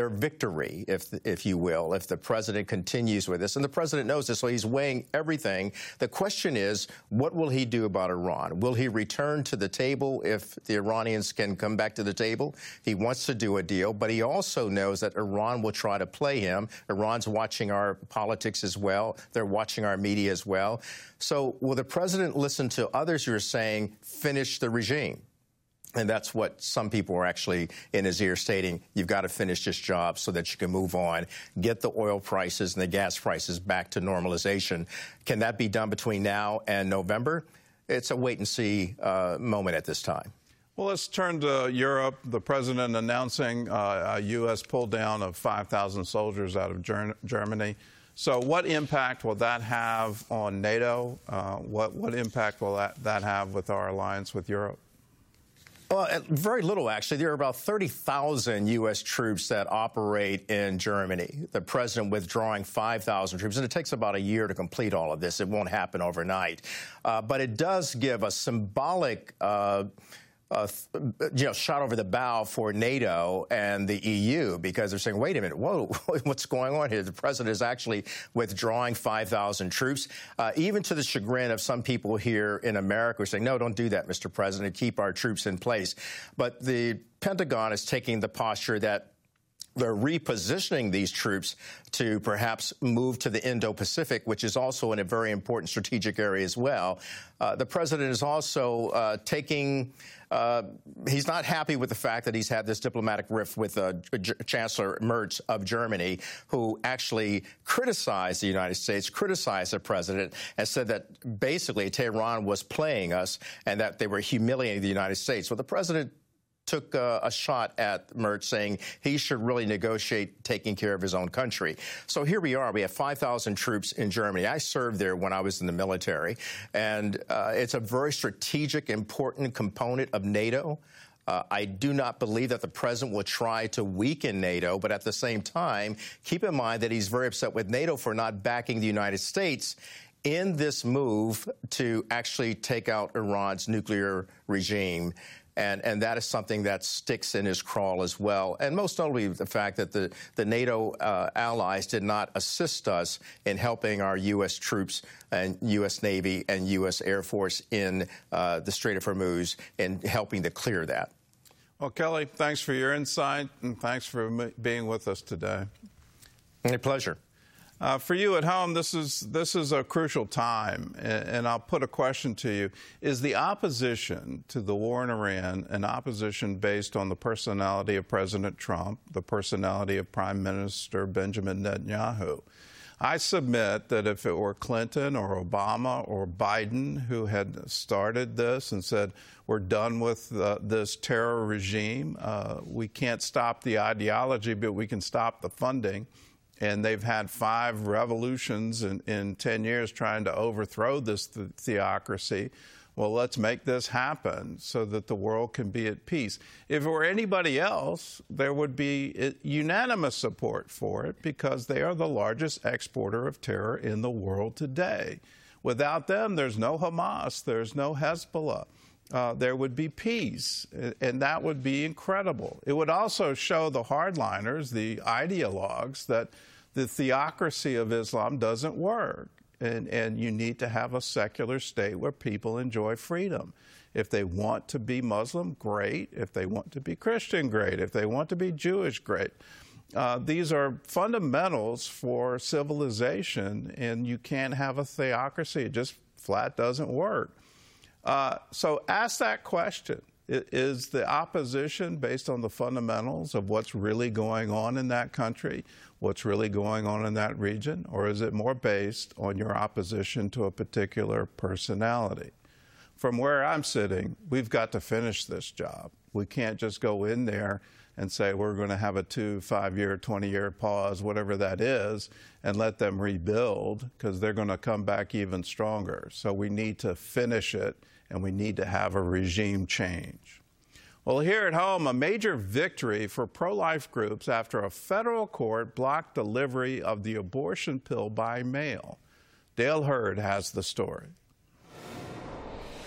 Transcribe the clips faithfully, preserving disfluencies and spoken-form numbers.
their victory, if if you will, if the president continues with this. And the president knows this, so he's weighing everything. The question is, what will he do about Iran? Will he return to the table if the Iranians can come back to the table? He wants to do a deal, but he also knows that Iran will try to play him. Iran's watching our politics as well. They're watching our media as well. So will the president listen to others who are saying, finish the regime? And that's what some people are actually in his ear stating, you've got to finish this job so that you can move on, get the oil prices and the gas prices back to normalization. Can that be done between now and November? It's a wait-and-see uh, moment at this time. Well, let's turn to Europe. The president announcing uh, a U S pull down of five thousand soldiers out of Ger Germany. So what impact will that have on NATO? Uh, what, what impact will that, that have with our alliance with Europe? Well, very little, actually. There are about thirty thousand U S troops that operate in Germany. The president withdrawing five thousand troops, and it takes about a year to complete all of this. It won't happen overnight. Uh, but it does give a symbolic uh, Uh, you know, shot over the bow for NATO and the E U, because they're saying, wait a minute, whoa, what's going on here? The president is actually withdrawing five thousand troops, uh, even to the chagrin of some people here in America who are saying, no, don't do that, Mister President, keep our troops in place. But the Pentagon is taking the posture that they're repositioning these troops to perhaps move to the Indo-Pacific, which is also in a very important strategic area as well. Uh, the president is also uh, taking uh, he's not happy with the fact that he's had this diplomatic rift with uh, Chancellor Merz of Germany, who actually criticized the United States, criticized the president, and said that basically Tehran was playing us and that they were humiliating the United States. Well, the president took uh, a shot at Merz, saying he should really negotiate taking care of his own country. So here we are. We have five thousand troops in Germany. I served there when I was in the military, and uh, it's a very strategic, important component of NATO. Uh, I do not believe that the president will try to weaken NATO, but at the same time, keep in mind that he's very upset with NATO for not backing the United States in this move to actually take out Iran's nuclear regime. And, and that is something that sticks in his crawl as well. And most notably, the fact that the, the NATO uh, allies did not assist us in helping our U S troops and U S Navy and U S Air Force in uh, the Strait of Hormuz in helping to clear that. Well, Kelly, thanks for your insight, and thanks for being with us today. My pleasure. Uh, for you at home, this is this is a crucial time, and, and I'll put a question to you. Is the opposition to the war in Iran an opposition based on the personality of President Trump, the personality of Prime Minister Benjamin Netanyahu? I submit that if it were Clinton or Obama or Biden who had started this and said, we're done with uh, this terror regime, uh, we can't stop the ideology, but we can stop the funding. And they've had five revolutions in, in ten years trying to overthrow this th theocracy. Well, let's make this happen so that the world can be at peace. If it were anybody else, there would be unanimous support for it because they are the largest exporter of terror in the world today. Without them, there's no Hamas, there's no Hezbollah. Uh, there would be peace, and that would be incredible. It would also show the hardliners, the ideologues, that the theocracy of Islam doesn't work, and, and you need to have a secular state where people enjoy freedom. If they want to be Muslim, great. If they want to be Christian, great. If they want to be Jewish, great. Uh, these are fundamentals for civilization, and you can't have a theocracy. It just flat doesn't work. Uh, so ask that question. Is the opposition based on the fundamentals of what's really going on in that country, what's really going on in that region, or is it more based on your opposition to a particular personality? From where I'm sitting, we've got to finish this job. We can't just go in there and say we're going to have a two, five-year, twenty-year pause, whatever that is, and let them rebuild, because they're going to come back even stronger. So we need to finish it, and we need to have a regime change. Well, here at home, a major victory for pro-life groups after a federal court blocked delivery of the abortion pill by mail. Dale Hurd has the story.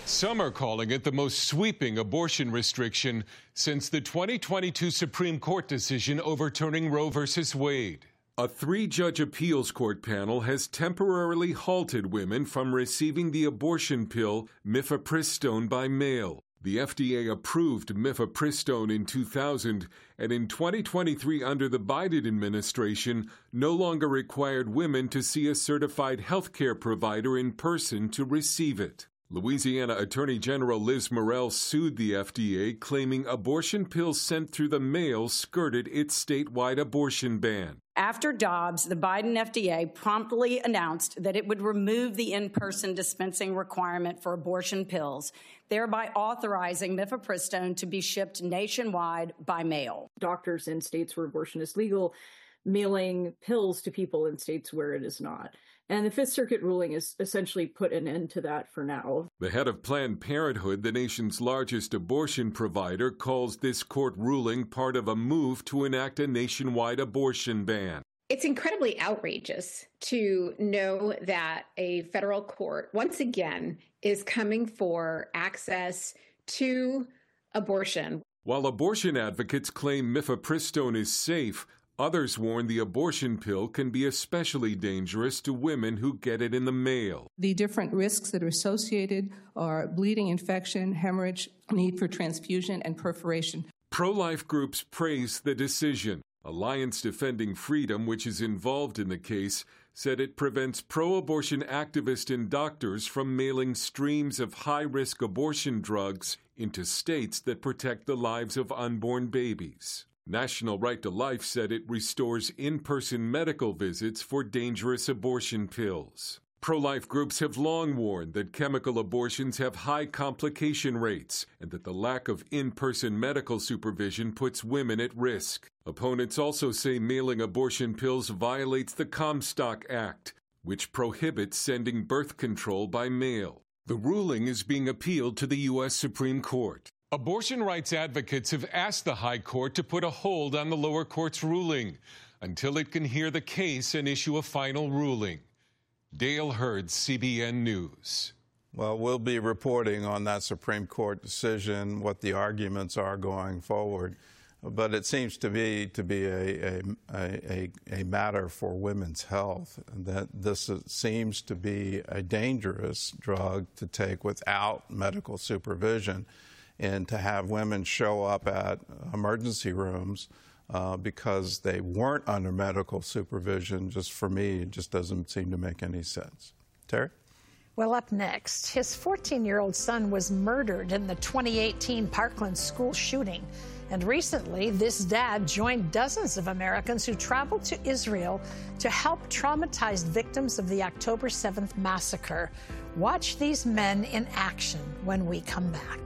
Some are calling it the most sweeping abortion restriction since the twenty twenty-two Supreme Court decision overturning Roe v. Wade. A three-judge appeals court panel has temporarily halted women from receiving the abortion pill mifepristone by mail. The F D A approved mifepristone in two thousand, and in twenty twenty-three, under the Biden administration, no longer required women to see a certified health care provider in person to receive it. Louisiana Attorney General Liz Murrell sued the F D A, claiming abortion pills sent through the mail skirted its statewide abortion ban. After Dobbs, the Biden F D A promptly announced that it would remove the in-person dispensing requirement for abortion pills, thereby authorizing mifepristone to be shipped nationwide by mail. Doctors in states where abortion is legal mailing pills to people in states where it is not. And the Fifth Circuit ruling has essentially put an end to that for now. The head of Planned Parenthood, the nation's largest abortion provider, calls this court ruling part of a move to enact a nationwide abortion ban. It's incredibly outrageous to know that a federal court, once again, is coming for access to abortion. While abortion advocates claim mifepristone is safe, others warn the abortion pill can be especially dangerous to women who get it in the mail. The different risks that are associated are bleeding, infection, hemorrhage, need for transfusion, and perforation. Pro-life groups praise the decision. Alliance Defending Freedom, which is involved in the case, said it prevents pro-abortion activists and doctors from mailing streams of high-risk abortion drugs into states that protect the lives of unborn babies. National Right to Life said it restores in-person medical visits for dangerous abortion pills. Pro-life groups have long warned that chemical abortions have high complication rates and that the lack of in-person medical supervision puts women at risk. Opponents also say mailing abortion pills violates the Comstock Act, which prohibits sending birth control by mail. The ruling is being appealed to the U S Supreme Court. Abortion rights advocates have asked the High Court to put a hold on the lower court's ruling until it can hear the case and issue a final ruling. Dale Hurd, C B N News. Well, we'll be reporting on that Supreme Court decision, what the arguments are going forward. But it seems to be to be a, a, a, a matter for women's health, that this seems to be a dangerous drug to take without medical supervision, and to have women show up at emergency rooms uh, because they weren't under medical supervision, just for me, it just doesn't seem to make any sense. Terry? Well, up next, his fourteen-year-old son was murdered in the twenty eighteen Parkland school shooting. And recently, this dad joined dozens of Americans who traveled to Israel to help traumatized victims of the October seventh massacre. Watch these men in action when we come back.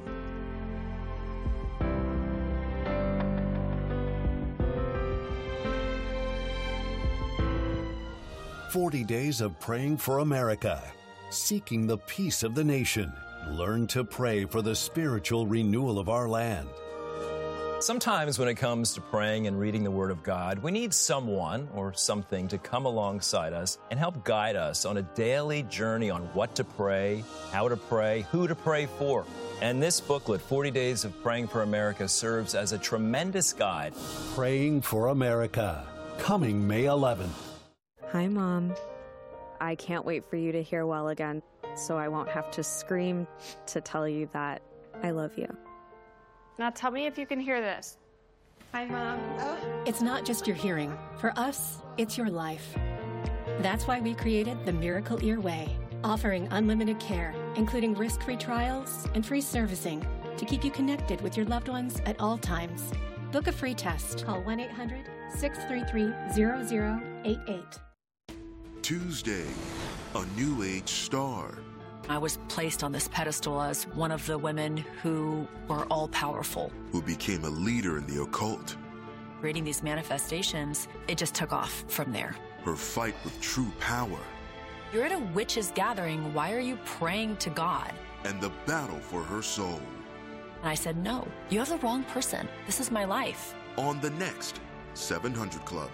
forty days of praying for America, seeking the peace of the nation. Learn to pray for the spiritual renewal of our land. Sometimes when it comes to praying and reading the Word of God, we need someone or something to come alongside us and help guide us on a daily journey on what to pray, how to pray, who to pray for. And this booklet, forty days of Praying for America, serves as a tremendous guide. Praying for America, coming May eleventh. Hi, Mom. I can't wait for you to hear well again, so I won't have to scream to tell you that I love you. Now tell me if you can hear this. Hi, Mom. Oh. It's not just your hearing. For us, it's your life. That's why we created the Miracle Ear Way, offering unlimited care, including risk-free trials and free servicing to keep you connected with your loved ones at all times. Book a free test. Call one eight hundred, six three three, zero zero eight eight. Tuesday, a new age star. I was placed on this pedestal as one of the women who were all-powerful. Who became a leader in the occult. Reading these manifestations, it just took off from there. Her fight with true power. You're at a witches' gathering. Why are you praying to God? And the battle for her soul. And I said, no, you have the wrong person. This is my life. On the next seven hundred Club.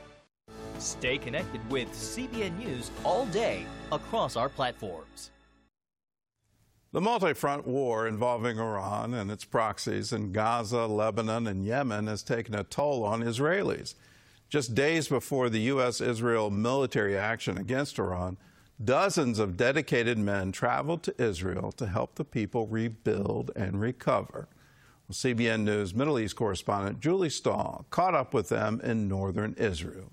Stay connected with C B N News all day across our platforms. The multi-front war involving Iran and its proxies in Gaza, Lebanon, and Yemen has taken a toll on Israelis. Just days before the U S Israel military action against Iran, dozens of dedicated men traveled to Israel to help the people rebuild and recover. Well, C B N News Middle East correspondent Julie Stahl caught up with them in northern Israel.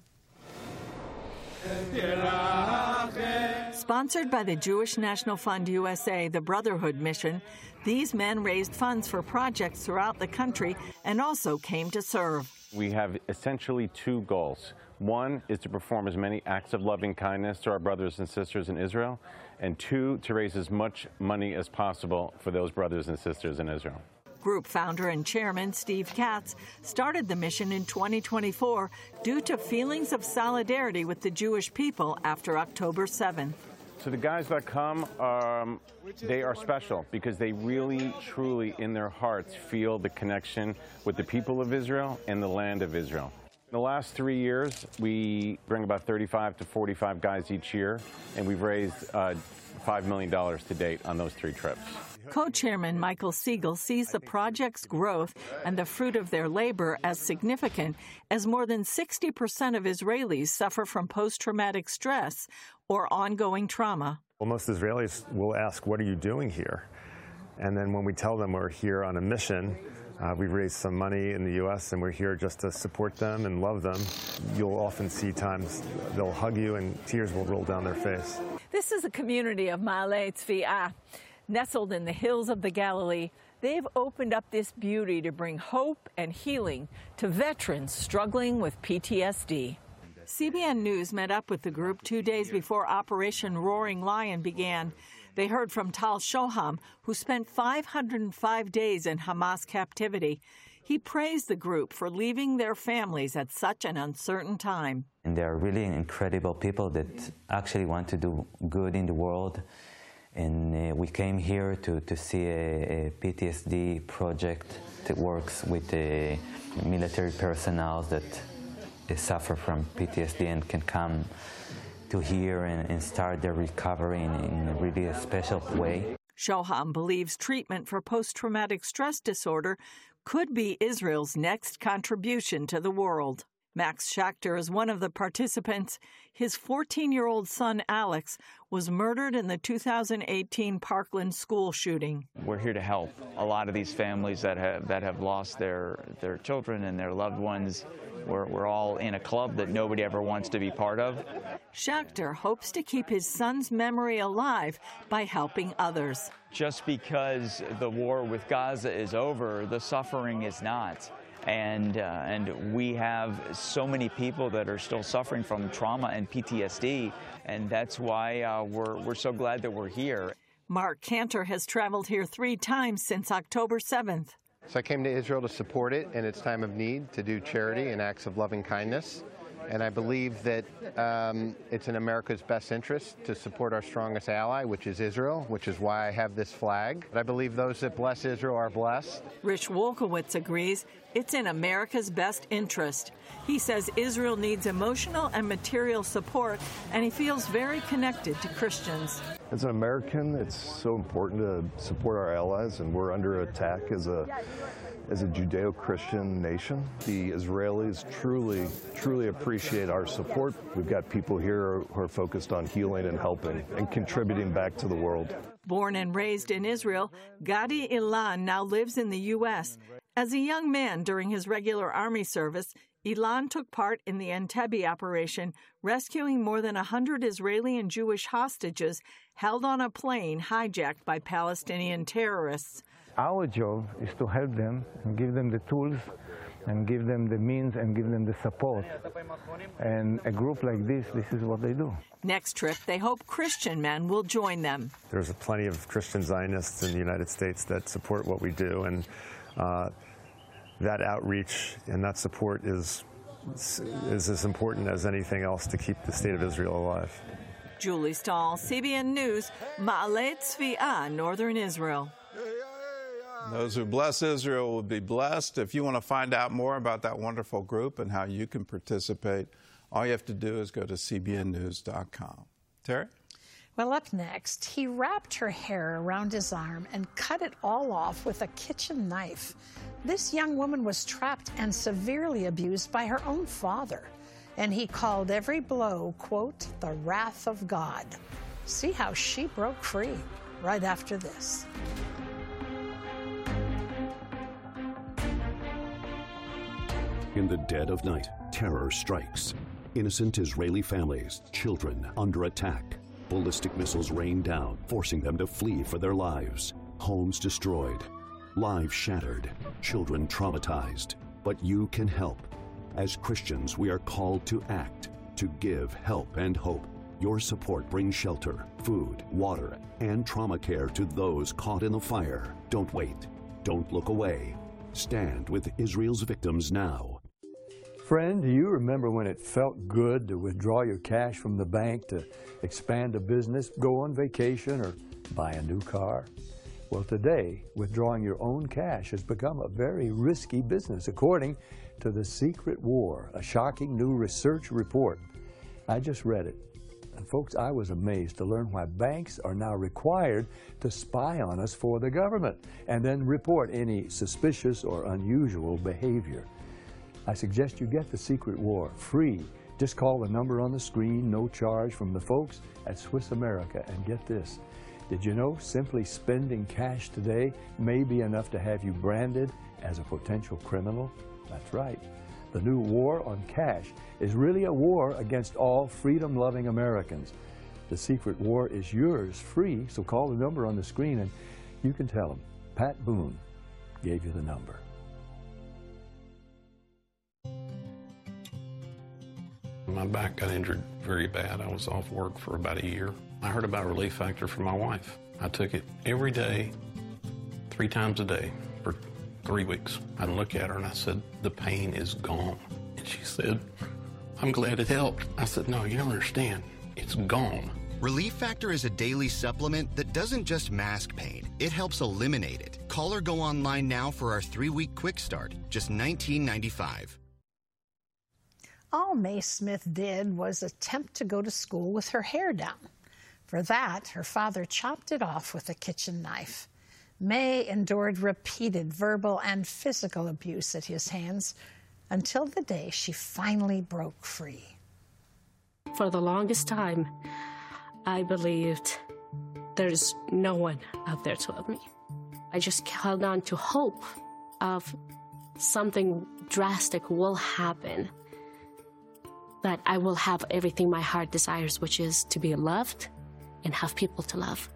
Sponsored by the Jewish National Fund U S A, the Brotherhood Mission, these men raised funds for projects throughout the country and also came to serve. We have essentially two goals. One is to perform as many acts of loving kindness to our brothers and sisters in Israel, and two, to raise as much money as possible for those brothers and sisters in Israel. Group founder and chairman Steve Katz started the mission in twenty twenty-four due to feelings of solidarity with the Jewish people after October seventh. So the guys that come, um, they are special because they really, truly, in their hearts, feel the connection with the people of Israel and the land of Israel. In the last three years, we bring about thirty-five to forty-five guys each year, and we've raised uh, five million dollars to date on those three trips. Co-chairman Michael Siegel sees the project's growth and the fruit of their labor as significant, as more than sixty percent of Israelis suffer from post-traumatic stress or ongoing trauma. Well, most Israelis will ask, what are you doing here? And then when we tell them we're here on a mission, uh, we've raised some money in the U S and we're here just to support them and love them, you'll often see times they'll hug you and tears will roll down their face. This is a community of Ma'ale Tzvi'ah. Nestled in the hills of the Galilee, they've opened up this beauty to bring hope and healing to veterans struggling with P T S D. C B N News met up with the group two days before Operation Roaring Lion began. They heard from Tal Shoham, who spent five hundred five days in Hamas captivity. He praised the group for leaving their families at such an uncertain time. And they're really incredible people that actually want to do good in the world. And uh, we came here to, to see a, a P T S D project that works with uh, military personnel that uh, suffer from P T S D and can come to here and, and start their recovery in, in a really a special way. Shoham believes treatment for post-traumatic stress disorder could be Israel's next contribution to the world. Max Schachter is one of the participants. His fourteen-year-old son, Alex, was murdered in the two thousand eighteen Parkland school shooting. We're here to help a lot of these families that have that have lost their, their children and their loved ones. We're, we're all in a club that nobody ever wants to be part of. Schachter hopes to keep his son's memory alive by helping others. Just because the war with Gaza is over, the suffering is not. And, uh, and we have so many people that are still suffering from trauma and P T S D, and that's why uh, we're, we're so glad that we're here. Mark Cantor has traveled here three times since October seventh. So I came to Israel to support it in its time of need, to do charity and acts of loving kindness. And I believe that um, it's in America's best interest to support our strongest ally, which is Israel, which is why I have this flag. But I believe those that bless Israel are blessed. Rich Wolkowitz agrees it's in America's best interest. He says Israel needs emotional and material support, and he feels very connected to Christians. As an American, it's so important to support our allies, and we're under attack as a As a Judeo-Christian nation. The Israelis truly, truly appreciate our support. We've got people here who are focused on healing and helping and contributing back to the world. Born and raised in Israel, Gadi Ilan now lives in the U S. As a young man during his regular army service, Ilan took part in the Entebbe operation, rescuing more than one hundred Israeli and Jewish hostages held on a plane hijacked by Palestinian terrorists. Our job is to help them and give them the tools and give them the means and give them the support. And a group like this, this is what they do. Next trip, they hope Christian men will join them. There's plenty of Christian Zionists in the United States that support what we do, and uh, that outreach and that support is, is as important as anything else to keep the state of Israel alive. Julie Stahl, C B N News, Ma'ale Tzvi'ah, Northern Israel. Those who bless Israel will be blessed. If you want to find out more about that wonderful group and how you can participate, all you have to do is go to C B N news dot com. Terry? Well, up next, he wrapped her hair around his arm and cut it all off with a kitchen knife. This young woman was trapped and severely abused by her own father, and he called every blow, quote, the wrath of God. See how she broke free right after this. In the dead of night, terror strikes. Innocent Israeli families, children under attack. Ballistic missiles rain down, forcing them to flee for their lives. Homes destroyed, lives shattered, children traumatized. But you can help. As Christians, we are called to act, to give help and hope. Your support brings shelter, food, water, and trauma care to those caught in the fire. Don't wait. Don't look away. Stand with Israel's victims now. Friend, do you remember when it felt good to withdraw your cash from the bank to expand a business, go on vacation, or buy a new car? Well, today, withdrawing your own cash has become a very risky business, according to The Secret War, a shocking new research report. I just read it. And folks, I was amazed to learn why banks are now required to spy on us for the government and then report any suspicious or unusual behavior. I suggest you get The Secret War free. Just call the number on the screen, no charge, from the folks at Swiss America. And get this, did you know simply spending cash today may be enough to have you branded as a potential criminal? That's right. The new war on cash is really a war against all freedom-loving Americans. The Secret War is yours free, so call the number on the screen and you can tell them Pat Boone gave you the number. My back got injured very bad. I was off work for about a year. I heard about Relief Factor from my wife. I took it every day, three times a day for three weeks. I'd look at her and I said, the pain is gone. And she said, I'm glad it helped. I said, no, you don't understand. It's gone. Relief Factor is a daily supplement that doesn't just mask pain, it helps eliminate it. Call or go online now for our three-week quick start, just nineteen ninety-five. All Mae Smith did was attempt to go to school with her hair down. For that, her father chopped it off with a kitchen knife. Mae endured repeated verbal and physical abuse at his hands until the day she finally broke free. For the longest time, I believed there's no one out there to love me. I just held on to hope of something drastic will happen, that I will have everything my heart desires, which is to be loved and have people to love.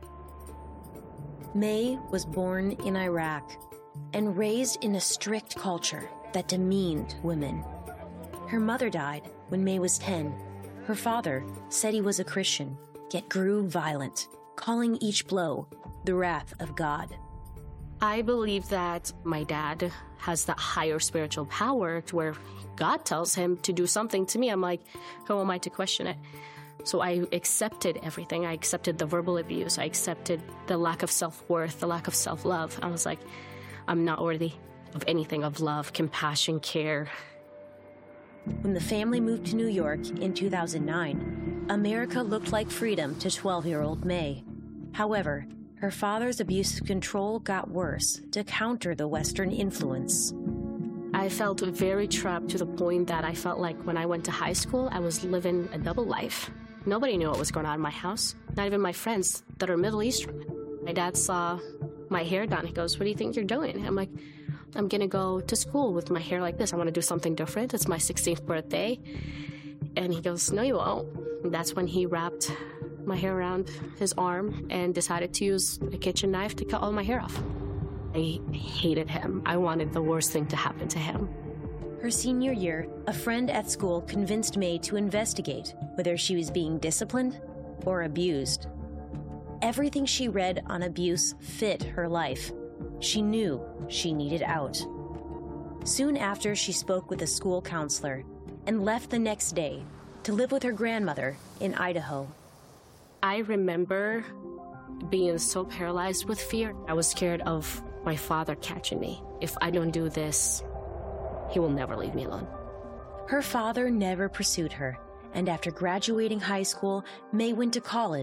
Mae was born in Iraq and raised in a strict culture that demeaned women. Her mother died when Mae was ten. Her father said he was a Christian, yet grew violent, calling each blow the wrath of God. I believe that my dad has that higher spiritual power to where God tells him to do something to me. I'm like, who am I to question it? So I accepted everything. I accepted the verbal abuse. I accepted the lack of self-worth, the lack of self-love. I was like, I'm not worthy of anything, of love, compassion, care. When the family moved to New York in two thousand nine, America looked like freedom to twelve-year-old Mae. However, her father's abusive control got worse to counter the Western influence. I felt very trapped to the point that I felt like when I went to high school, I was living a double life. Nobody knew what was going on in my house, not even my friends that are Middle Eastern. My dad saw my hair done. He goes, what do you think you're doing? I'm like, I'm going to go to school with my hair like this. I want to do something different. It's my sixteenth birthday. And he goes, no, you won't. And that's when he wrapped my hair around his arm and decided to use a kitchen knife to cut all my hair off. I hated him. I wanted the worst thing to happen to him. Her senior year, a friend at school convinced Mae to investigate whether she was being disciplined or abused. Everything she read on abuse fit her life. She knew she needed out. Soon after, she spoke with a school counselor and left the next day to live with her grandmother in Idaho. I remember being so paralyzed with fear. I was scared of my father catching me. If I don't do this, he will never leave me alone. Her father never pursued her, and after graduating high school, Mae went to college,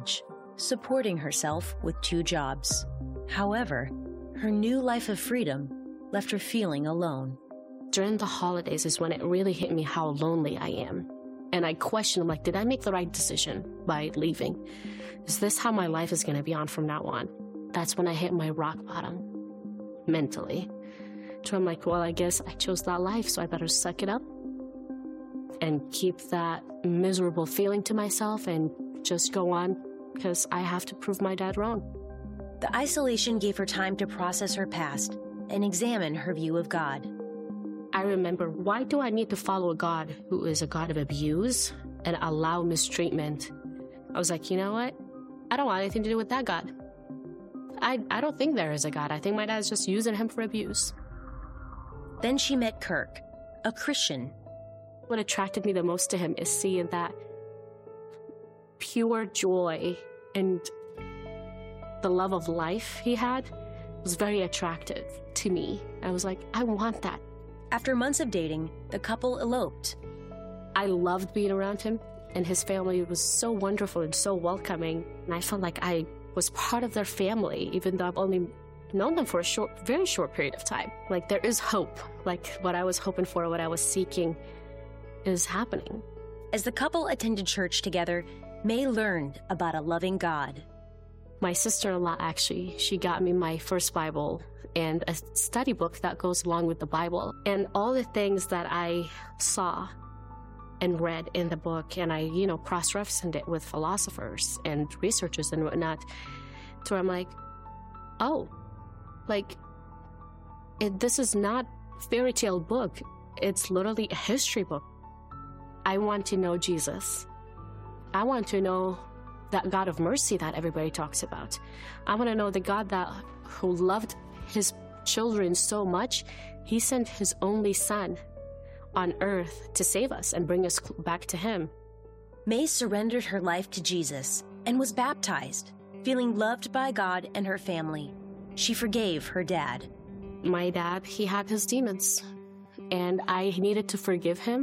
supporting herself with two jobs. However, her new life of freedom left her feeling alone. During the holidays is when it really hit me how lonely I am. And I questioned, like, did I make the right decision by leaving? Is this how my life is going to be on from now on? That's when I hit my rock bottom, mentally. So I'm like, well, I guess I chose that life, so I better suck it up and keep that miserable feeling to myself and just go on, because I have to prove my dad wrong. The isolation gave her time to process her past and examine her view of God. I remember, why do I need to follow a God who is a God of abuse and allow mistreatment? I was like, you know what? I don't want anything to do with that God. I, I don't think there is a God. I think my dad's just using him for abuse. Then she met Kirk, a Christian. What attracted me the most to him is seeing that pure joy and the love of life he had was very attractive to me. I was like, I want that. After months of dating, the couple eloped. I loved being around him, and his family was so wonderful and so welcoming. And I felt like I was part of their family, even though I've only known them for a short, very short period of time. Like, there is hope. Like, what I was hoping for, what I was seeking is happening. As the couple attended church together, May learned about a loving God. My sister-in-law, actually, she got me my first Bible and a study book that goes along with the Bible. And all the things that I saw and read in the book, and I, you know, cross-referenced it with philosophers and researchers and whatnot, to where I'm like, oh, like, it, this is not a fairy tale book. It's literally a history book. I want to know Jesus. I want to know that God of mercy that everybody talks about. I want to know the God that who loved his children so much, he sent his only son on earth to save us and bring us back to him. May surrendered her life to Jesus and was baptized, feeling loved by God and her family. She forgave her dad. My dad, he had his demons, and I needed to forgive him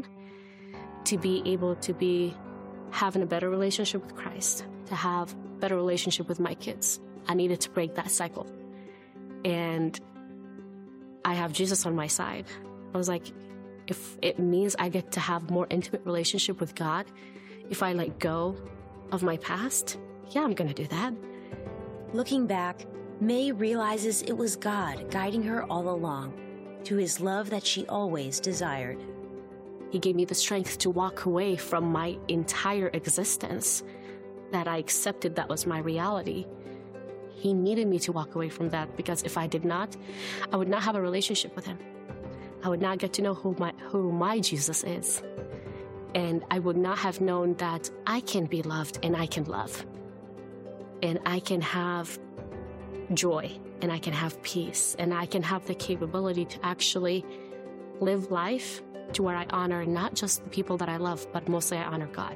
to be able to be having a better relationship with Christ, to have a better relationship with my kids. I needed to break that cycle. And I have Jesus on my side. I was like, if it means I get to have more intimate relationship with God, if I let go of my past, yeah, I'm going to do that. Looking back, May realizes it was God guiding her all along to his love that she always desired. He gave me the strength to walk away from my entire existence, that I accepted that was my reality. He needed me to walk away from that, because if I did not, I would not have a relationship with him. I would not get to know who my, who my Jesus is. And I would not have known that I can be loved and I can love. And I can have joy and I can have peace and I can have the capability to actually live life to where I honor not just the people that I love, but mostly I honor God.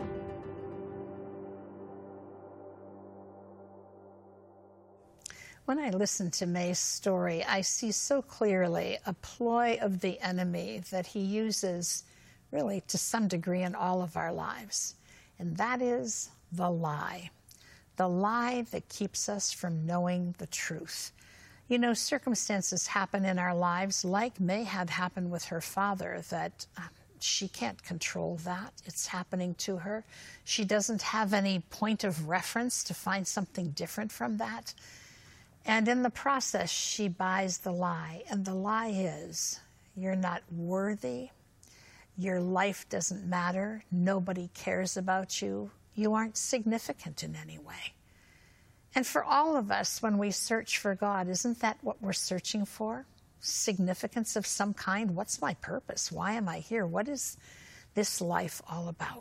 When I listen to May's story, I see so clearly a ploy of the enemy that he uses really to some degree in all of our lives, and that is the lie. The lie that keeps us from knowing the truth. You know, circumstances happen in our lives, like May had happened with her father, that uh, she can't control that. It's happening to her. She doesn't have any point of reference to find something different from that. And in the process, she buys the lie. And the lie is, you're not worthy. Your life doesn't matter. Nobody cares about you. You aren't significant in any way. And for all of us, when we search for God, isn't that what we're searching for? Significance of some kind? What's my purpose? Why am I here? What is this life all about?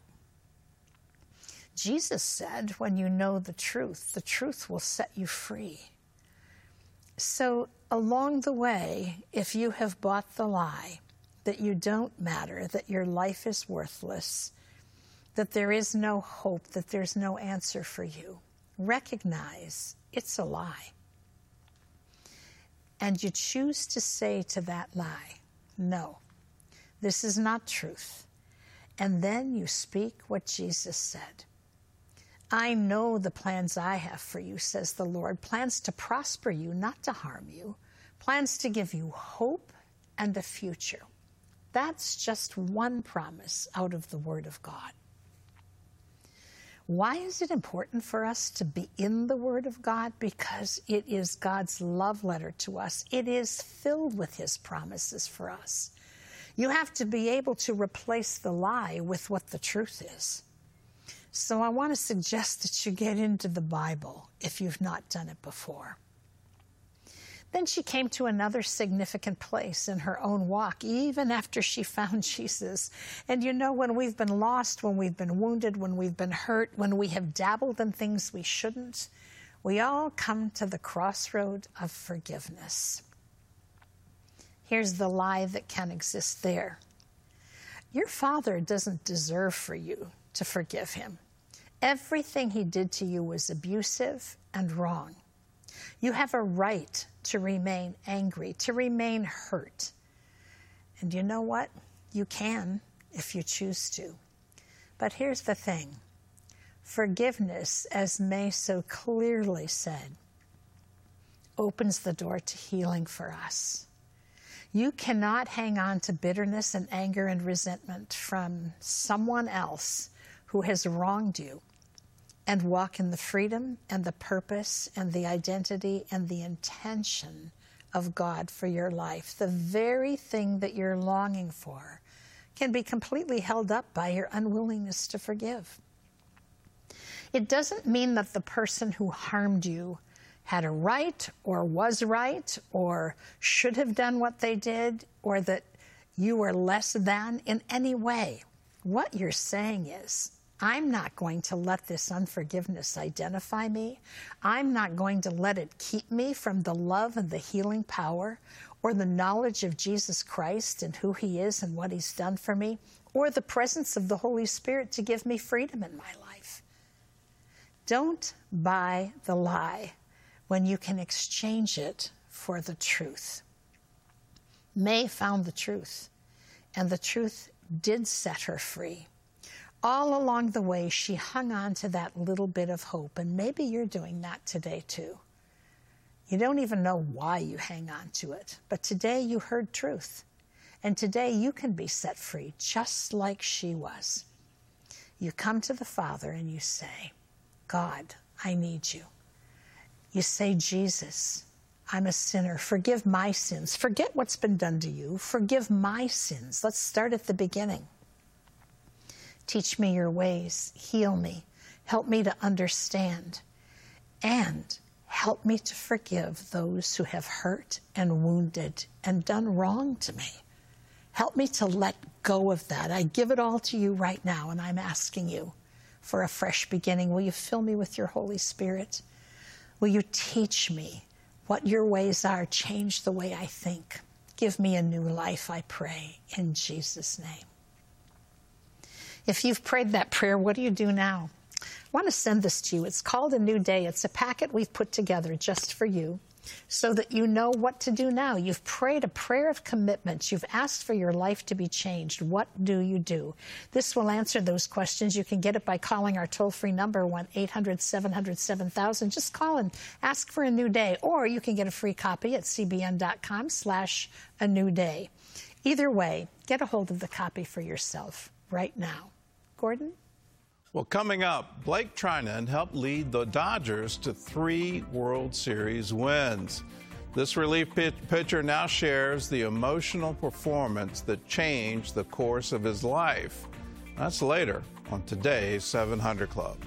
Jesus said, when you know the truth, the truth will set you free. So along the way, if you have bought the lie that you don't matter, that your life is worthless, that there is no hope, that there's no answer for you, recognize it's a lie. And you choose to say to that lie, no, this is not truth. And then you speak what Jesus said. I know the plans I have for you, says the Lord, plans to prosper you, not to harm you, plans to give you hope and a future. That's just one promise out of the Word of God. Why is it important for us to be in the Word of God? Because it is God's love letter to us. It is filled with His promises for us. You have to be able to replace the lie with what the truth is. So I want to suggest that you get into the Bible if you've not done it before. Then she came to another significant place in her own walk, even after she found Jesus. And you know, when we've been lost, when we've been wounded, when we've been hurt, when we have dabbled in things we shouldn't, we all come to the crossroad of forgiveness. Here's the lie that can exist there. Your Father doesn't deserve for you to forgive Him. Everything He did to you was abusive and wrong. You have a right to remain angry, to remain hurt. And you know what? You can if you choose to. But here's the thing. Forgiveness, as May so clearly said, opens the door to healing for us. You cannot hang on to bitterness and anger and resentment from someone else who has wronged you and walk in the freedom and the purpose and the identity and the intention of God for your life. The very thing that you're longing for can be completely held up by your unwillingness to forgive. It doesn't mean that the person who harmed you had a right or was right or should have done what they did or that you were less than in any way. What you're saying is, I'm not going to let this unforgiveness identify me. I'm not going to let it keep me from the love and the healing power or the knowledge of Jesus Christ and who He is and what He's done for me, or the presence of the Holy Spirit to give me freedom in my life. Don't buy the lie when you can exchange it for the truth. May found the truth, and the truth did set her free. All along the way, she hung on to that little bit of hope, and maybe you're doing that today too. You don't even know why you hang on to it, but today you heard truth, and today you can be set free just like she was. You come to the Father and you say, God, I need you. You say, Jesus, I'm a sinner. Forgive my sins. Forget what's been done to you. Forgive my sins. Let's start at the beginning. Teach me your ways. Heal me. Help me to understand. And help me to forgive those who have hurt and wounded and done wrong to me. Help me to let go of that. I give it all to you right now, and I'm asking you for a fresh beginning. Will you fill me with your Holy Spirit? Will you teach me what your ways are? Change the way I think. Give me a new life, I pray, in Jesus' name. If you've prayed that prayer, what do you do now? I want to send this to you. It's called A New Day. It's a packet we've put together just for you so that you know what to do now. You've prayed a prayer of commitment. You've asked for your life to be changed. What do you do? This will answer those questions. You can get it by calling our toll-free number, one eight hundred seven hundred seven thousand. Just call and ask for A New Day, or you can get a free copy at c b n dot com slash a new day. Either way, get a hold of the copy for yourself right now. Gordon? Well, coming up, Blake Trinan helped lead the Dodgers to three World Series wins. This relief pitcher now shares the emotional performance that changed the course of his life. That's later on today's seven hundred Club.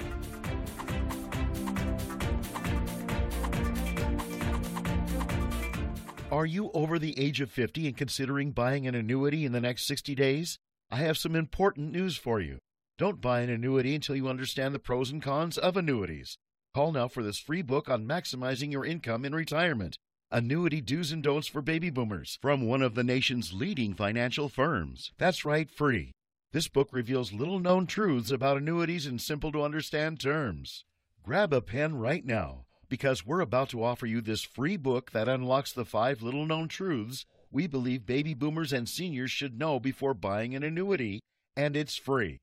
Are you over the age of fifty and considering buying an annuity in the next sixty days? I have some important news for you. Don't buy an annuity until you understand the pros and cons of annuities. Call now for this free book on maximizing your income in retirement. Annuity Do's and Don'ts for Baby Boomers from one of the nation's leading financial firms. That's right, free. This book reveals little-known truths about annuities in simple-to-understand terms. Grab a pen right now, because we're about to offer you this free book that unlocks the five little-known truths we believe baby boomers and seniors should know before buying an annuity, and it's free.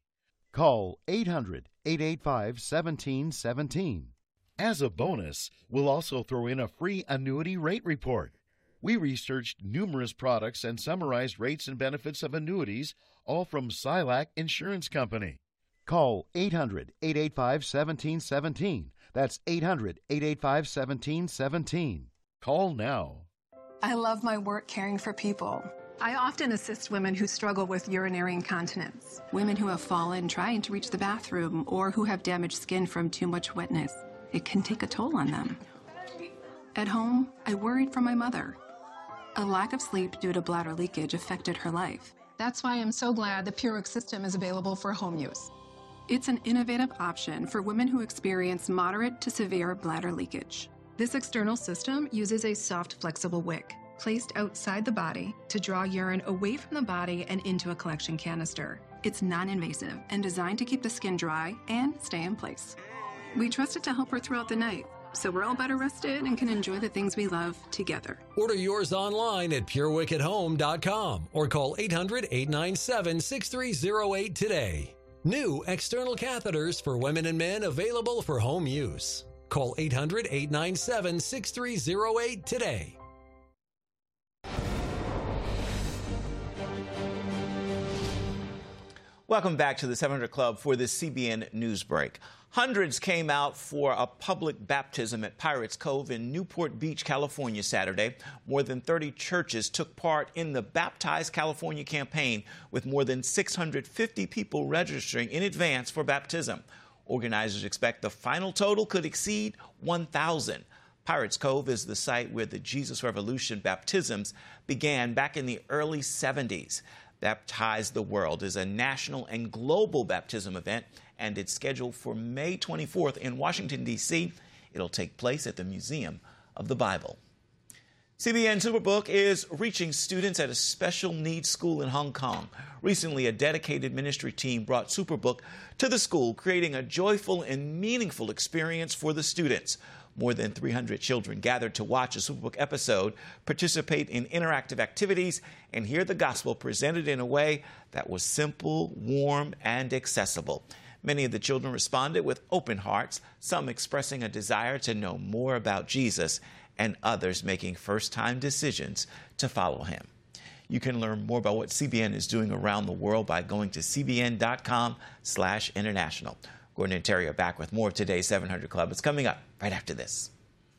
Call eight hundred, eight eight five, one seven one seven. As a bonus, we'll also throw in a free annuity rate report. We researched numerous products and summarized rates and benefits of annuities, all from Silac Insurance Company. Call eight hundred, eight eight five, one seven one seven. That's eight hundred, eight eight five, one seven one seven. Call now. I love my work caring for people. I often assist women who struggle with urinary incontinence, women who have fallen trying to reach the bathroom, or who have damaged skin from too much wetness. It can take a toll on them. At home, I worried for my mother. A lack of sleep due to bladder leakage affected her life. That's why I'm so glad the PureWick system is available for home use. It's an innovative option for women who experience moderate to severe bladder leakage. This external system uses a soft, flexible wick placed outside the body to draw urine away from the body and into a collection canister. It's non-invasive and designed to keep the skin dry and stay in place. We trust it to help her throughout the night, so we're all better rested and can enjoy the things we love together. Order yours online at pure wick at home dot com or call eight hundred, eight nine seven, six three zero eight today. New external catheters for women and men available for home use. Call eight hundred, eight nine seven, six three zero eight today. Welcome back to the seven hundred Club for this C B N News Break. Hundreds came out for a public baptism at Pirates Cove in Newport Beach, California, Saturday. More than thirty churches took part in the Baptize California campaign, with more than six hundred fifty people registering in advance for baptism. Organizers expect the final total could exceed one thousand. Pirates Cove is the site where the Jesus Revolution baptisms began back in the early seventies. Baptize the World is a national and global baptism event, and it's scheduled for May twenty-fourth in Washington, D C It'll take place at the Museum of the Bible. C B N Superbook is reaching students at a special needs school in Hong Kong. Recently, a dedicated ministry team brought Superbook to the school, creating a joyful and meaningful experience for the students. More than three hundred children gathered to watch a Superbook episode, participate in interactive activities, and hear the gospel presented in a way that was simple, warm, and accessible. Many of the children responded with open hearts, some expressing a desire to know more about Jesus, and others making first-time decisions to follow him. You can learn more about what C B N is doing around the world by going to c b n dot com slash international. Gordon and Terry are back with more of today's seven hundred Club. It's coming up right after this.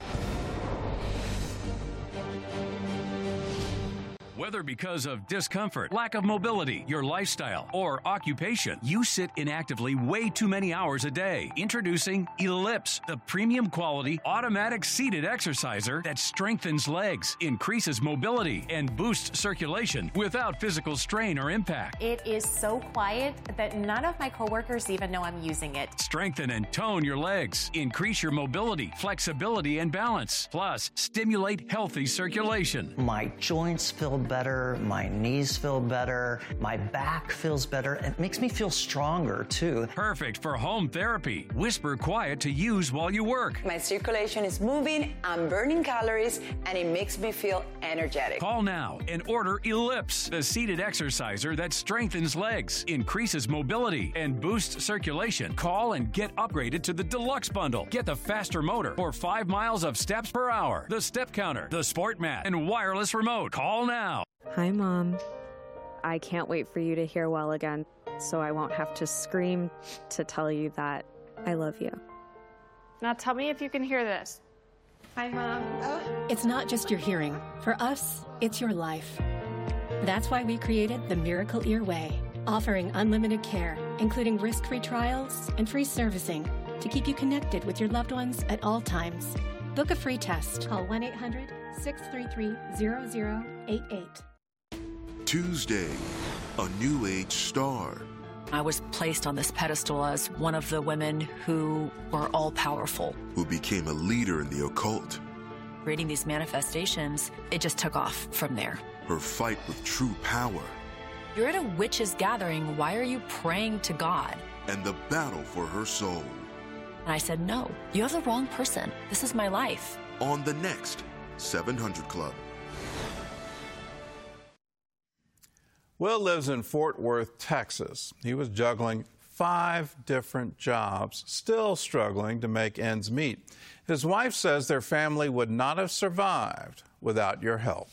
Whether because of discomfort, lack of mobility, your lifestyle, or occupation, you sit inactively way too many hours a day. Introducing Ellipse, the premium quality automatic seated exerciser that strengthens legs, increases mobility, and boosts circulation without physical strain or impact. It is so quiet that none of my coworkers even know I'm using it. Strengthen and tone your legs, increase your mobility, flexibility, and balance, plus stimulate healthy circulation. My joints feel better. Better, my knees feel better, my back feels better. It makes me feel stronger too. Perfect for home therapy. Whisper quiet to use while you work. My circulation is moving, I'm burning calories, and it makes me feel energetic. Call now and order Ellipse, the seated exerciser that strengthens legs, increases mobility, and boosts circulation. Call and get upgraded to the Deluxe Bundle. Get the faster motor for five miles of steps per hour, the step counter, the sport mat, and wireless remote. Call now. Hi, Mom. I can't wait for you to hear well again, so I won't have to scream to tell you that I love you. Now tell me if you can hear this. Hi, Mom. Oh. It's not just your hearing. For us, it's your life. That's why we created the Miracle Ear Way, offering unlimited care, including risk-free trials and free servicing to keep you connected with your loved ones at all times. Book a free test. Call one eight hundred, six three three, zero zero eight eight. Tuesday, a new age star. I was placed on this pedestal as one of the women who were all-powerful. Who became a leader in the occult. Reading these manifestations, it just took off from there. Her fight with true power. You're at a witches' gathering. Why are you praying to God? And the battle for her soul. And I said, no, you have the wrong person. This is my life. On the next seven hundred Club. Will lives in Fort Worth, Texas. He was juggling five different jobs, still struggling to make ends meet. His wife says their family would not have survived without your help.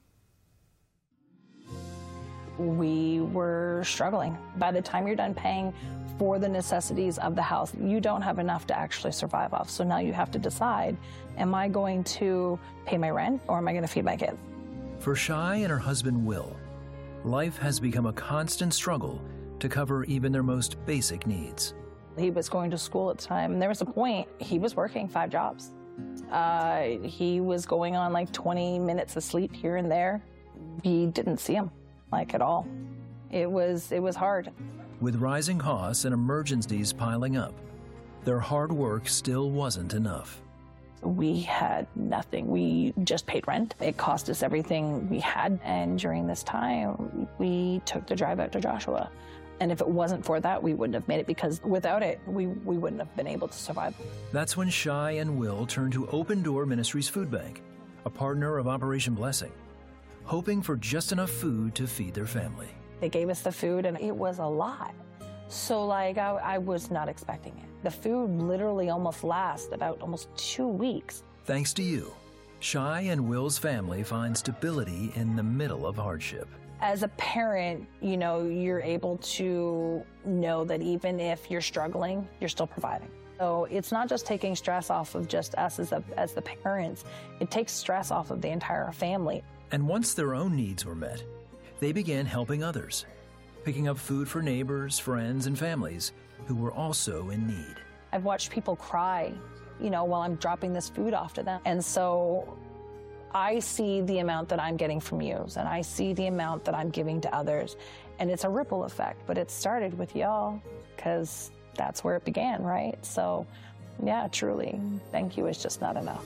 We were struggling. By the time you're done paying for the necessities of the house, you don't have enough to actually survive off. So now you have to decide, am I going to pay my rent or am I going to feed my kids? For Shai and her husband, Will, life has become a constant struggle to cover even their most basic needs. He was going to school at the time, and there was a point he was working five jobs. Uh, he was going on like twenty minutes of sleep here and there. We didn't see him, like, at all. It was, it was hard. With rising costs and emergencies piling up, their hard work still wasn't enough. We had nothing. We just paid rent. It cost us everything we had. And during this time, we took the drive out to Joshua. And if it wasn't for that, we wouldn't have made it, because without it, we, we wouldn't have been able to survive. That's when Shai and Will turned to Open Door Ministries Food Bank, a partner of Operation Blessing, hoping for just enough food to feed their family. They gave us the food, and it was a lot. So, like, I, I was not expecting it. The food literally almost lasts about almost two weeks. Thanks to you, Shai and Will's family find stability in the middle of hardship. As a parent, you know, you're able to know that even if you're struggling, you're still providing. So it's not just taking stress off of just us as, a, as the parents, it takes stress off of the entire family. And once their own needs were met, they began helping others, picking up food for neighbors, friends, and families who were also in need. I've watched people cry, you know, while I'm dropping this food off to them. And so I see the amount that I'm getting from you, and I see the amount that I'm giving to others. And it's a ripple effect, but it started with y'all, because that's where it began, right? So, yeah, truly, thank you is just not enough.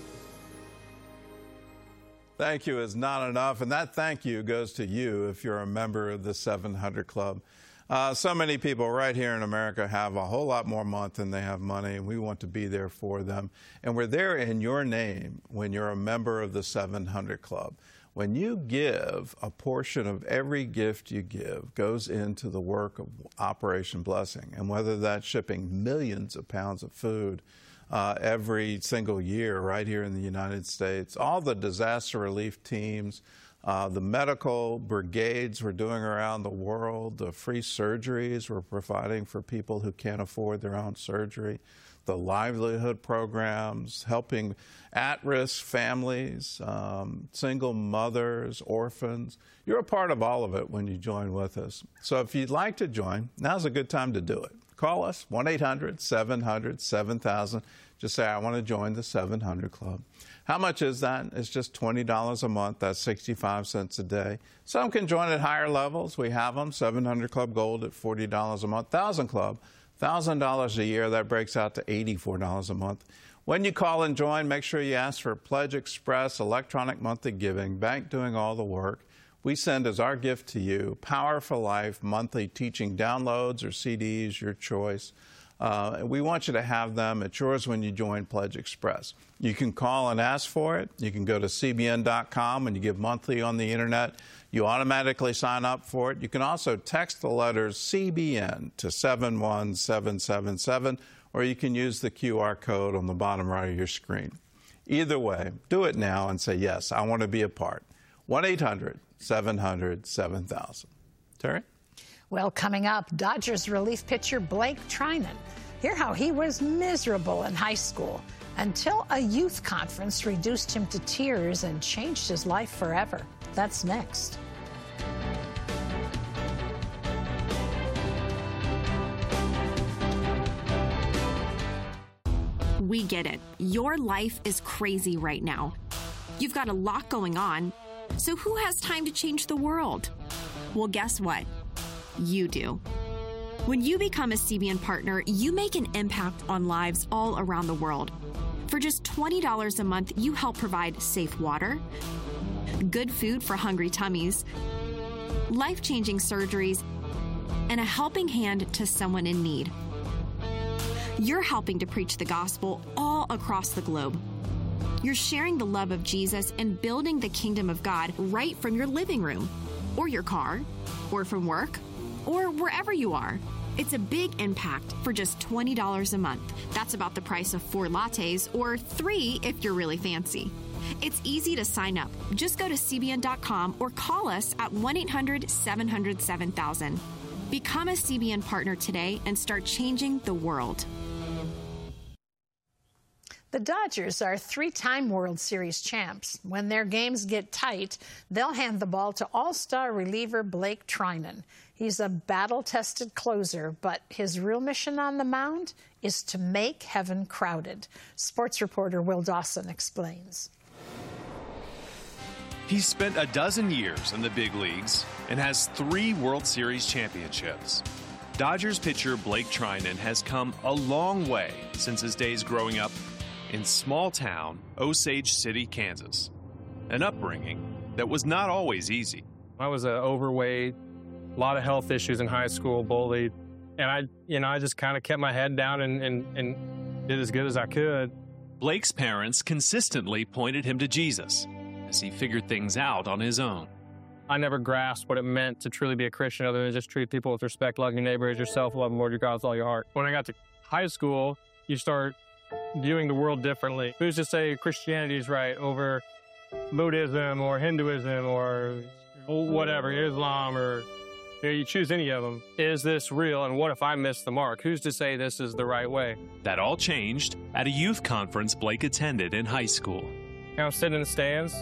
Thank you is not enough, and that thank you goes to you if you're a member of the seven hundred Club. Uh, so many people right here in America have a whole lot more month than they have money, and we want to be there for them. And we're there in your name when you're a member of the seven hundred Club. When you give, a portion of every gift you give goes into the work of Operation Blessing, and whether that's shipping millions of pounds of food Uh, every single year right here in the United States, all the disaster relief teams, uh, the medical brigades we're doing around the world, the free surgeries we're providing for people who can't afford their own surgery, the livelihood programs, helping at-risk families, um, single mothers, orphans. You're a part of all of it when you join with us. So if you'd like to join, now's a good time to do it. Call us, one eight hundred, seven hundred, seven thousand. Just say, I want to join the seven hundred Club. How much is that? It's just twenty dollars a month. That's sixty-five cents a day. Some can join at higher levels. We have them. seven hundred Club Gold at forty dollars a month. one thousand Club, one thousand dollars a year. That breaks out to eighty-four dollars a month. When you call and join, make sure you ask for Pledge Express, electronic monthly giving, bank doing all the work. We send as our gift to you Power for Life monthly teaching downloads or C Ds, your choice. Uh, we want you to have them. It's yours when you join Pledge Express. You can call and ask for it. You can go to C B N dot com and you give monthly on the internet. You automatically sign up for it. You can also text the letters C B N to seven one seven seven seven, or you can use the Q R code on the bottom right of your screen. Either way, do it now and say, yes, I want to be a part. one eight hundred, seven hundred, seven thousand. Terry? Well, coming up, Dodgers relief pitcher Blake Trinan. Hear how he was miserable in high school until a youth conference reduced him to tears and changed his life forever. That's next. We get it. Your life is crazy right now. You've got a lot going on. So who has time to change the world? Well, guess what? You do. When you become a C B N partner, you make an impact on lives all around the world. For just twenty dollars a month, you help provide safe water, good food for hungry tummies, life-changing surgeries, and a helping hand to someone in need. You're helping to preach the gospel all across the globe. You're sharing the love of Jesus and building the kingdom of God right from your living room, or your car, or from work, or wherever you are. It's a big impact for just twenty dollars a month. That's about the price of four lattes or three if you're really fancy. It's easy to sign up. Just go to C B N dot com or call us at one eight hundred seven hundred seven thousand. Become a C B N partner today and start changing the world. The Dodgers are three-time World Series champs. When their games get tight, they'll hand the ball to all-star reliever Blake Treinen. He's a battle-tested closer, but his real mission on the mound is to make heaven crowded. Sports reporter Will Dawson explains. He's spent a dozen years in the big leagues and has three World Series championships. Dodgers pitcher Blake Treinen has come a long way since his days growing up in small-town Osage City, Kansas, an upbringing that was not always easy. I was uh, overweight, a lot of health issues in high school, bullied, and I, you know, I just kind of kept my head down and, and, and did as good as I could. Blake's parents consistently pointed him to Jesus as he figured things out on his own. I never grasped what it meant to truly be a Christian other than just treat people with respect, love your neighbor as yourself, love the Lord your God with all your heart. When I got to high school, you start viewing the world differently. Who's to say Christianity is right over Buddhism or Hinduism or whatever, Islam, or you know, you choose any of them. Is this real, and what if I miss the mark? Who's to say this is the right way? That all changed at a youth conference Blake attended in high school. I was sitting in the stands,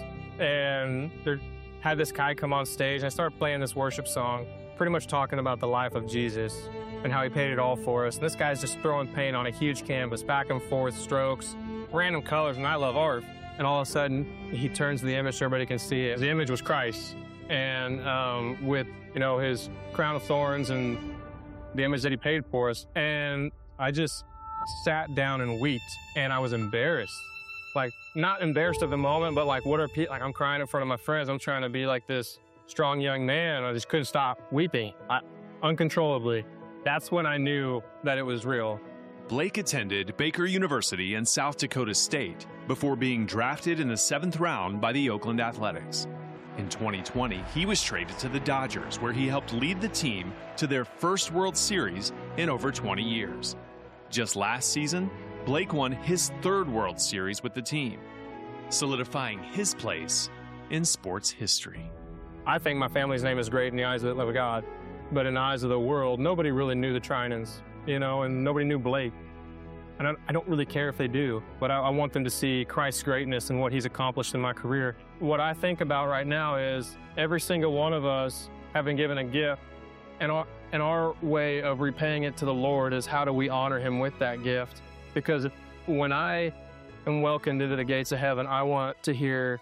and there had this guy come on stage, and I started playing this worship song, pretty much talking about the life of Jesus and how he paid it all for us. And this guy's just throwing paint on a huge canvas, back and forth, strokes, random colors, and I love art. And all of a sudden, he turns the image so everybody can see it. The image was Christ, and um, with, you know, his crown of thorns and the image that he paid for us. And I just sat down and wept, and I was embarrassed. Like, not embarrassed of the moment, but like, what are people, like, I'm crying in front of my friends. I'm trying to be like this strong young man. I just couldn't stop weeping, I, uncontrollably. That's when I knew that it was real. Blake attended Baker University and South Dakota State before being drafted in the seventh round by the Oakland Athletics. In twenty twenty, he was traded to the Dodgers, where he helped lead the team to their first World Series in over twenty years. Just last season, Blake won his third World Series with the team, solidifying his place in sports history. I think my family's name is great in the eyes of God, but in the eyes of the world, nobody really knew the Treinens, you know, and nobody knew Blake. And I, I don't really care if they do, but I, I want them to see Christ's greatness and what he's accomplished in my career. What I think about right now is every single one of us have been given a gift, and our, and our way of repaying it to the Lord is how do we honor him with that gift? Because when I am welcomed into the gates of heaven, I want to hear,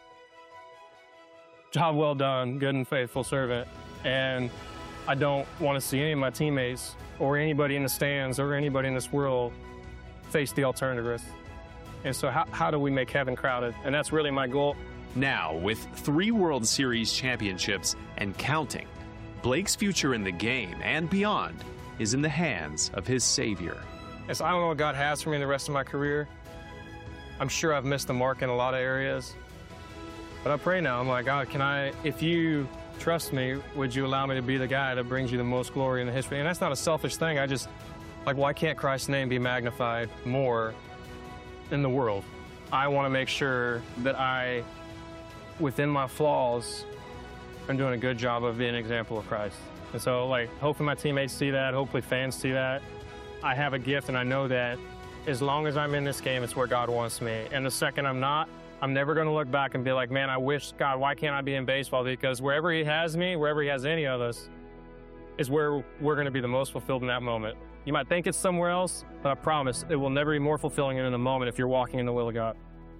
"Job well done, good and faithful servant." And I don't want to see any of my teammates or anybody in the stands or anybody in this world face the alternative. And so how, how do we make heaven crowded? And that's really my goal. Now, with three World Series championships and counting, Blake's future in the game and beyond is in the hands of his Savior. Yes, I don't know what God has for me in the rest of my career. I'm sure I've missed the mark in a lot of areas. But I pray now, I'm like, God, can I, if you trust me, would you allow me to be the guy that brings you the most glory in the history? And that's not a selfish thing. I just, like, why can't Christ's name be magnified more in the world? I want to make sure that I, within my flaws, am doing a good job of being an example of Christ. And so, like, hopefully my teammates see that. Hopefully fans see that. I have a gift, and I know that as long as I'm in this game, it's where God wants me. And the second I'm not, I'm never going to look back and be like, man, I wish, God, why can't I be in baseball? Because wherever he has me, wherever he has any of us, is where we're going to be the most fulfilled in that moment. You might think it's somewhere else, but I promise it will never be more fulfilling than in the moment if you're walking in the will of God.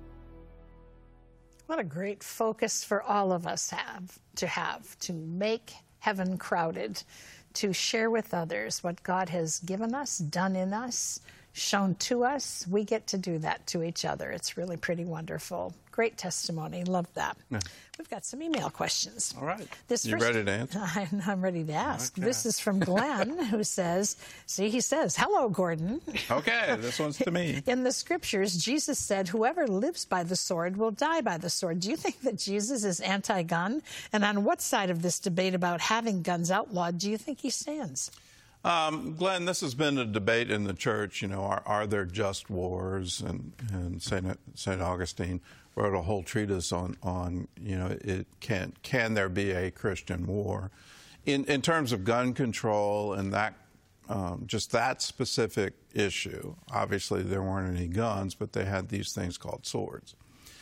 What a great focus for all of us have to have, to make heaven crowded, to share with others what God has given us, done in us, shown to us. We get to do that to each other. It's really pretty wonderful. Great testimony. Love that. Yeah. We've got some email questions. All right. This you first, ready to answer? I'm, I'm ready to ask. Okay. This is from Glenn, who says, see, he says, hello, Gordon. Okay, this one's to me. In the scriptures, Jesus said, whoever lives by the sword will die by the sword. Do you think that Jesus is anti-gun? And on what side of this debate about having guns outlawed do you think he stands? Um, Glenn, this has been a debate in the church. You know, are, are there just wars? And, and Saint Saint Augustine wrote a whole treatise on, on you know, it can can there be a Christian war? In in terms of gun control and that, um, just that specific issue, obviously there weren't any guns, but they had these things called swords.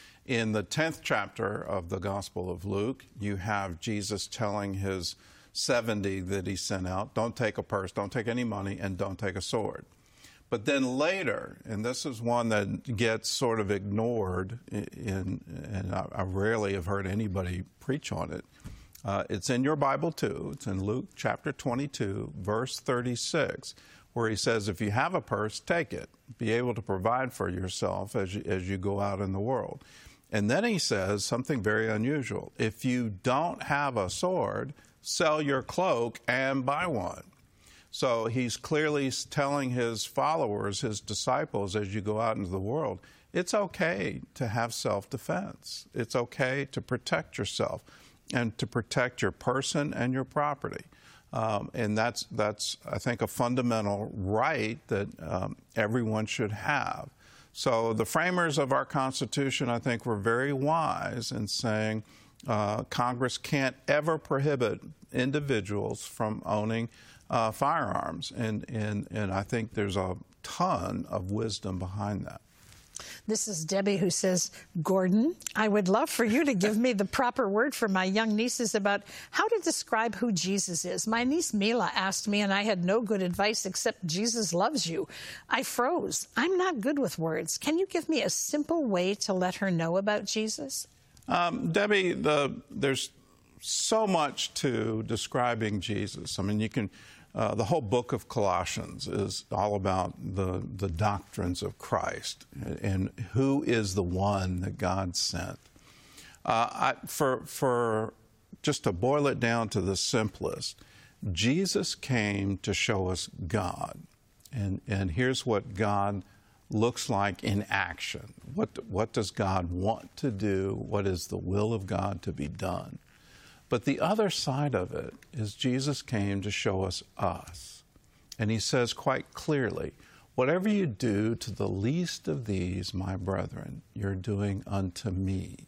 In the tenth chapter of the Gospel of Luke, you have Jesus telling his seventy that he sent out, don't take a purse, don't take any money, and don't take a sword. But then later, and this is one that gets sort of ignored, in, and I, I rarely have heard anybody preach on it. Uh, it's in your Bible too. It's in Luke chapter twenty-two, verse thirty-six, where he says, if you have a purse, take it. Be able to provide for yourself as you, as you go out in the world. And then he says something very unusual. If you don't have a sword, sell your cloak and buy one. So he's clearly telling his followers, his disciples, as you go out into the world, it's okay to have self-defense. It's okay to protect yourself and to protect your person and your property. Um, and that's, that's, I think, a fundamental right that um, everyone should have. So the framers of our Constitution, I think, were very wise in saying uh, Congress can't ever prohibit individuals from owning uh, firearms. And, and, and I think there's a ton of wisdom behind that. This is Debbie who says, Gordon, I would love for you to give me the proper word for my young nieces about how to describe who Jesus is. My niece Mila asked me, and I had no good advice except Jesus loves you. I froze. I'm not good with words. Can you give me a simple way to let her know about Jesus? Um, Debbie, the, there's so much to describing Jesus. I mean, you can... Uh, the whole book of Colossians is all about the, the doctrines of Christ and who is the one that God sent. Uh, I, for, for just to boil it down to the simplest, Jesus came to show us God. And, and here's what God looks like in action. What, what does God want to do? What is the will of God to be done? But the other side of it is Jesus came to show us us. And he says quite clearly, whatever you do to the least of these, my brethren, you're doing unto me.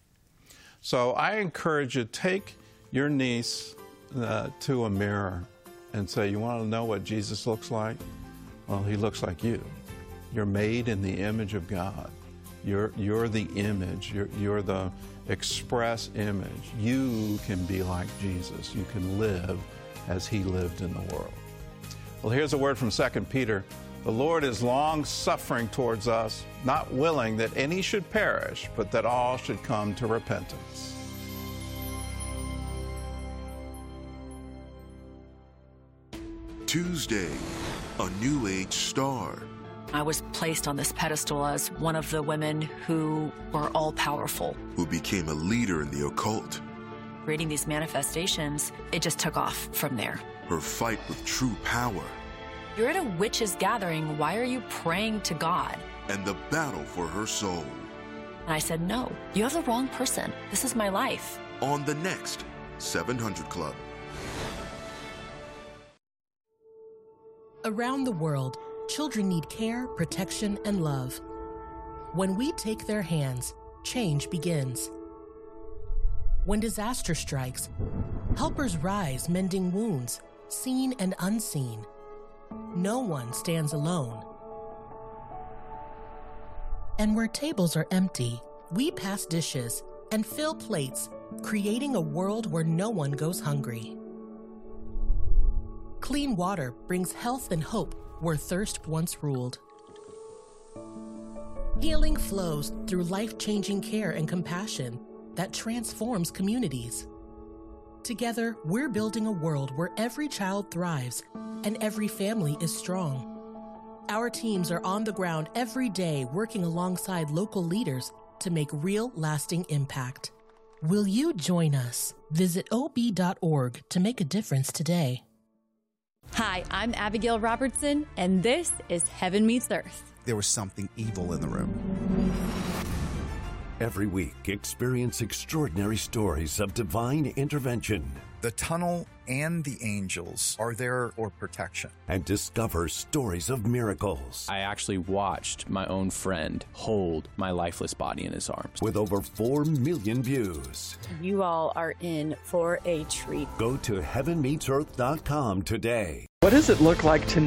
So I encourage you, take your niece uh, to a mirror and say, you want to know what Jesus looks like? Well, he looks like you. You're made in the image of God. You're, you're the image. You're, you're the express image. You can be like Jesus. You can live as he lived in the world. Well, here's a word from Second Peter. The Lord is long-suffering towards us, not willing that any should perish, but that all should come to repentance. Tuesday, a New Age star. I was placed on this pedestal as one of the women who were all-powerful. Who became a leader in the occult. Reading these manifestations, it just took off from there. Her fight with true power. You're at a witches' gathering. Why are you praying to God? And the battle for her soul. And I said, no, you have the wrong person. This is my life. On the next seven hundred Club. Around the world, children need care, protection, and love. When we take their hands, change begins. When disaster strikes, helpers rise mending wounds, seen and unseen. No one stands alone. And where tables are empty, we pass dishes and fill plates, creating a world where no one goes hungry. Clean water brings health and hope where thirst once ruled. Healing flows through life-changing care and compassion that transforms communities. Together, we're building a world where every child thrives and every family is strong. Our teams are on the ground every day working alongside local leaders to make real, lasting impact. Will you join us? Visit O B dot org to make a difference today. Hi, I'm Abigail Robertson, and this is Heaven Meets Earth. There was something evil in the room. Every week, experience extraordinary stories of divine intervention. The tunnel and the angels are there for protection. And discover stories of miracles. I actually watched my own friend hold my lifeless body in his arms. With over four million views. You all are in for a treat. Go to heaven meets earth dot com today. What does it look like to